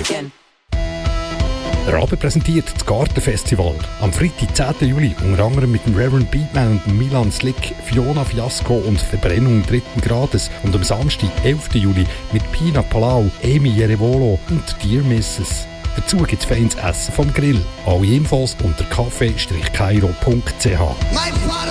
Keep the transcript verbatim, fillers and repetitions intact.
again. Rabe präsentiert das Gartenfestival. Am Freitag, zehnten Juli, unter anderem mit dem Reverend Beatman und dem Milan Slick, Fiona Fiasco und Verbrennung dritten Grades. Und am Samstag, elften Juli, mit Pina Palau, Amy Jerevolo und Dear Missus Dazu gibt es feines Essen vom Grill. Alle Infos unter kaffee Strich kairo punkt c h.